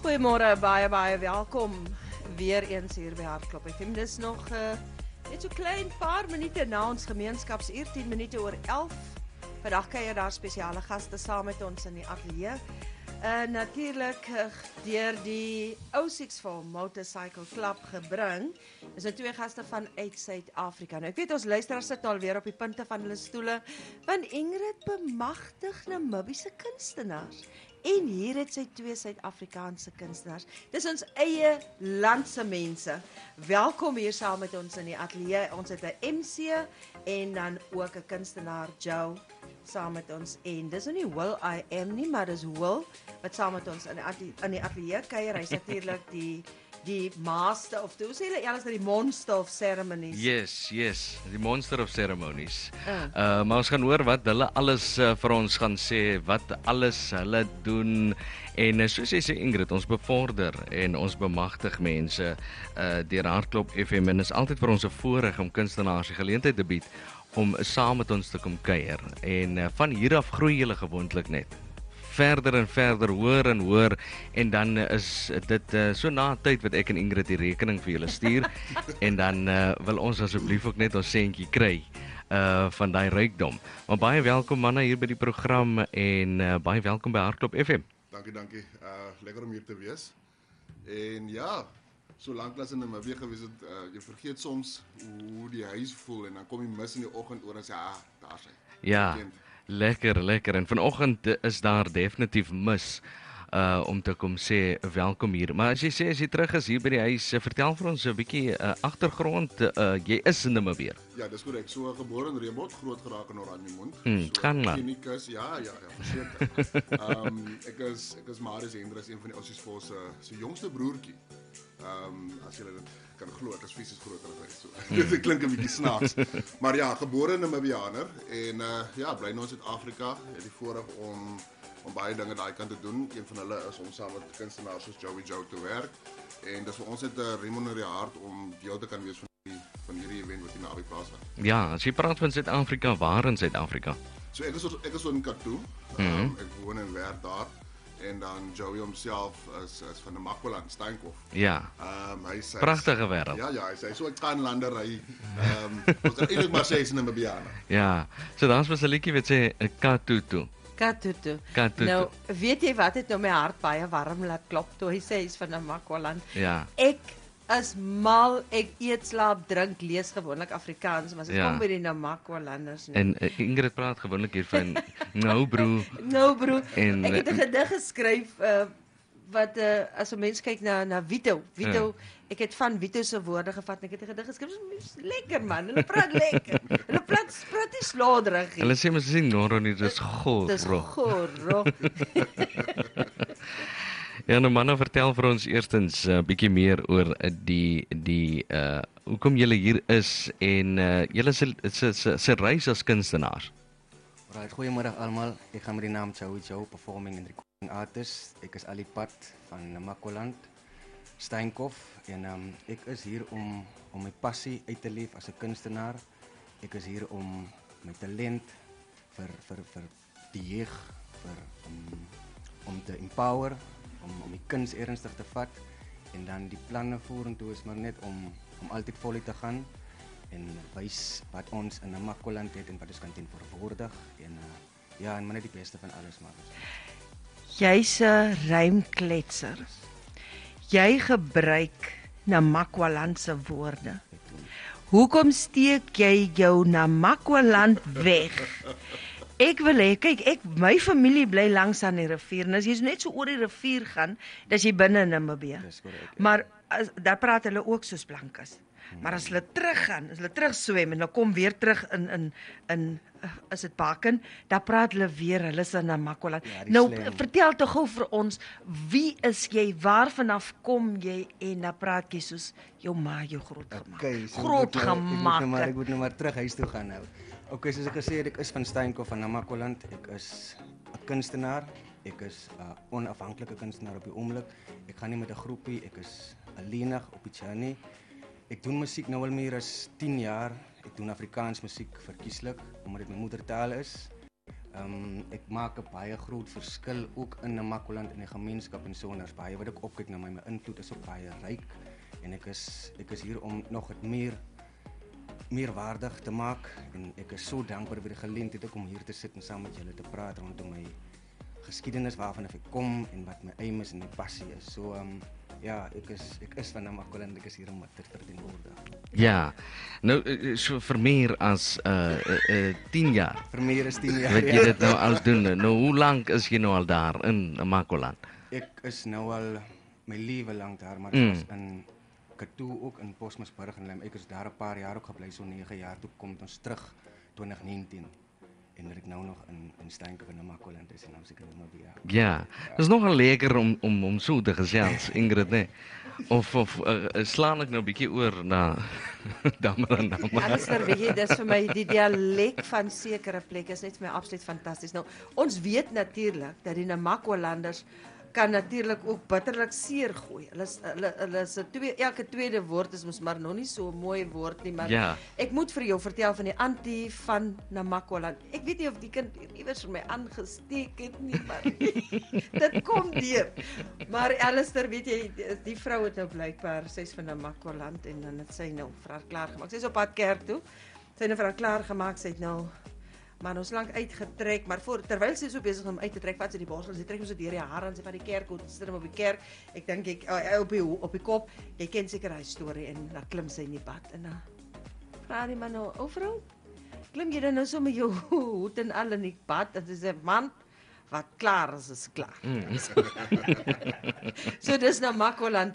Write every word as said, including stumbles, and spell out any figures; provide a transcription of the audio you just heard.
Goeiemôre, baie baie welkom weer eens hier by Hartklop F M. Dis nog uh, net so klein paar minute na ons gemeenskapsuur, tien minute oor elf. Vandag kuier daar spesiale gaste saam met ons in die ateljee. Uh, Natuurlik uh, deur die Ousixville Motorcycle Club gebring. Is nou twee gaste van uit Suid-Afrika. Nou ek weet ons luisteraars sit alweer op die punte van hulle stoele, want Ingrid bemagtig Namibiese kunstenaars. En hier het sy twee Suid-Afrikaanse kunstenaars. Dis ons eie landse mense. Welkom hier saam met ons in die ateljee. Ons het 'n M C en dan ook 'n kunstenaar, Joe, saam met ons. En dis nou nie Will I Am nie, maar dis Will wat saam met ons in die, in die ateljee kuier. Hy's natuurlik die die master of hoe sê hulle alles dat die monster of ceremonies. Yes, yes, die monster of ceremonies. Uh. Uh, maar ons gaan hoor wat hulle alles uh, vir ons gaan sê, wat alles hulle doen. En uh, soos jy sê Ingrid, ons bevorder en ons bemagtig mense uh, deur Hartklop F M. En is altyd vir ons 'n voorreg om kunstenaars die geleentheid te bied om saam met ons te kom kuier. En uh, van hier af groei julle gewoonlik net. Verder en verder, hoor en hoor, en dan uh, is dit uh, so na tyd wat ek en Ingrid die rekening vir julle stuur, en dan uh, wil ons asseblief ook net ons sentjie kry uh, van daai rykdom. Maar baie welkom manne hier by die program, en uh, baie welkom by Hartklop F M. Dankie, dankie. Uh, lekker om hier te wees. En ja, so lank as in Namibië gewees het, uh, jy vergeet soms hoe die huis voel, en dan kom jy mis in die oggend oor en sê, ah, daar is hy. Ja. Bekend. Lekker, lekker. En vanoggend is daar definitief mis uh, om te kom sê welkom hier. Maar as jy sê, as jy terug is hier by die huis, vertel vir ons 'n bietjie uh, agtergrond. Uh, jy is in Namibië. Ja, dis korrek. So gebore in Reebok, groot geraak in Oranjemond. Hmm, so, gaan maar. Klinikus, ja, ja, ja, verseker. um, ek is ek is Marius Hendricks, een van die Ousixville se se jongste broertjie. Um, as jy dit kan glo, ek is fisies groter as hy. So. Hmm. Dit klink 'n bietjie snaaks. Maar ja, gebore Namibianer en uh, ja, bly nou in Suid-Afrika. Het die voorreg om om baie dinge daai kant te doen. Een van hulle is om saam met kunstenaars soos Joey Joe te werk. En dis vir ons net 'n riem onder die hart om deel te kan wees van die van hierdie event wat hier naby plaasvind. Ja, as jy praat van Suid-Afrika, waar in Suid-Afrika? So ek is ek is in Katoo. Mhm. Um, ek woon en werk daar. En dan Joey homself is is van Namakwaland, Steenkop. Ja. Ehm um, hy sê Pragtige wêreld. Ja, ja, hy sê so 'n kanlandery. Ehm um, ons kan eintlik maar sê hy's 'n Namibianer. Ja. So daar's was 'n liedjie wat sê 'n Katutu. Katutu. Katutu. Nou, weet jy wat het nou my hart baie warm laat klop toe hy sê hy's van Namakwaland. Ja. Ek is mal, ek eet, slaap, drink, lees gewoonlik Afrikaans, maar as dit Ja. kom by die Namakwalanders nie. En uh, Ingrid praat gewoonlik hier van nou bro. Nou bro, En, ek het 'n gedig geskryf uh, wat uh, as 'n mens kyk na na Vito, Vito, Ja. ek het van Vito se woorde gevat en ek het 'n gedig geskryf. Dis lekker man, hulle praat lekker. Hulle praat praat nie slaaderig nie. Hulle sê mens sien Noro nie, dis God. Dis gorro. Ja, nou manne, vertel vir ons eerstens 'n uh, bietjie meer oor uh, die die uh hoekom julle hier is en uh julle se se se, se reis as kunstenaars. Right, goeiemôre almal. Ek gaan met die naam Joey Joe, performing and recording artist. Ek is Alipad van Namakwaland, Steenkop, en um, ek is hier om om my passie uit te leef as 'n kunstenaar. Ek is hier om my talent vir vir vir die jeug vir um, om te empower, om om die kuns ernstig te vat, en dan die planne vorentoe is maar net om om altyd voluit te gaan en wys wat ons in Namakwaland het en wat ons kan teenwoordig, en uh, ja, en maar net die beste van alles maak. Jy's 'n rymkletser. Jy gebruik Namakwaland se woorde. Hoekom steek jy jou Namakwaland weg? Ek wil hê, kyk, ek my familie bly langs aan die rivier en as jy net so oor die rivier gaan, dis jy binne in Namibië. Dis korrek. Maar as, daar praat hulle ook soos blankas. Maar as hulle teruggaan, as hulle terug swem en hulle kom weer terug in in in is dit Baken, dan praat hulle weer, hulle is in Namakwaland. Ja, die Nou slang. vertel tog gou vir ons, wie is jy? Waar vanaf kom jy? En dan praat jy soos jou ma jou groot gemaak. Okay, so groot ek moet nou- Ek moet nou maar, gemaak. ek moet nou maar terug huis toe gaan nou. Okay, soos ek gesê het, ek is van Steenkop van Namakwaland. Ek is 'n kunstenaar. Ek is 'n uh, onafhanklike kunstenaar op die oomblik. Ek gaan nie met 'n groepie, ek is alleenig op die journey. Ek doen musiek nou al meer as tien jaar. Ek doen Afrikaans musiek verkieslik omdat dit my moedertaal is. Um, ek maak 'n baie groot verskil ook in Namakoland in die gemeenskap en so en daar's baie wat ek opkyk na my, my invloed is ook baie ryk en ek is ek is hier om nog het meer meerwaardig te maak en ek is so dankbaar vir die geleentheid om hier te sit en saam met julle te praat rondom my geskiedenis waarvan ek kom en wat my aim is en my passie is. So um, ja, ek is ek is van Namakoland, ek is hier om te verteenwoordig. Ja. Nou eh, so vir meer as uh uh tien jaar. Vir meer is tien jaar. Wat jy dit nou al doen. Nou hoe lank is jy nou al daar in Namakoland? Ek is nou al my lewe lank daar, maar Mm. ek was in Katoo ook in Postmasburg en Lim. Ek is daar 'n paar jaar ook gebly, so nege jaar toe kom ons terug twintig negentien. En dat ek nou nog in in Steenkop in Namakoland is en nou seker nog weer. Ja. Dis nogal lekker om om om so te gesels, Ingrid, né? Of of uh, slaan ek nou 'n bietjie oor na Dammer en Dammer. Alistair, weet jy, dis vir my die dialek van sekere plekke is net vir my absoluut fantasties. Nou, ons weet natuurlik dat die Namakolanders kan natuurlik ook bitterlik seer gooi. Hulle is hulle hulle is 'n twee elke tweede woord is mos maar nog nie so 'n mooi woord nie, maar Ja. ek moet vir jou vertel van die antie van Namakoland. Ek weet nie of die kind iewers vir my aangesteek het nie, maar dit kom deur. Maar Alistair, weet jy, die, die vrou het nou blykbaar, sy's van Namakoland en dan het sy nou vir haar klaar gemaak. Sy's op pad kerk toe. Sy het nou vir haar klaar gemaak, sy het nou maar ons lank uitgetrek, maar voor terwyl sy so besig om uit te trek, vat sy die borsel, sy trek hom so deur die hare en sy van die kerk toe, sit hom op die kerk. Ek dink ek uh, op die op die kop. Jy ken seker hy storie en dan klim sy in die pad en dan vra die man nou, "O vrou, klim jy dan nou so met jou hoed en al in die pad?" En sy sê, "Man, wat klaar is is klaar." Mm. So dis Namakoland